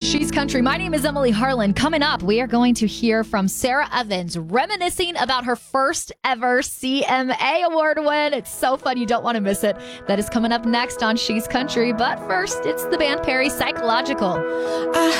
She's Country. My name is Emily Harlan. Coming up, we are going to hear from Sarah Evans reminiscing about her first ever CMA award win. It's so fun. You don't want to miss it. That is coming up next on She's Country. But first, it's the band Perry, Psychological.